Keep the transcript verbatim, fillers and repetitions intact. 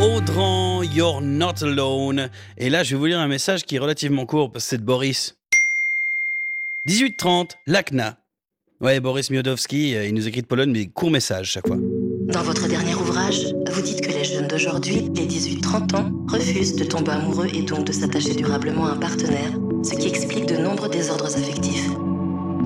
Audran, you're not alone. Et là, je vais vous lire un message qui est relativement court parce que c'est de Boris. dix-huit trente, l'A C N A. Ouais, Boris Miodowski, euh, il nous écrit de Pologne, mais court message chaque fois. Dans votre dernier ouvrage, vous dites que les jeunes d'aujourd'hui, les dix-huit trente ans, refusent de tomber amoureux et donc de s'attacher durablement à un partenaire, ce qui explique de nombreux désordres affectifs.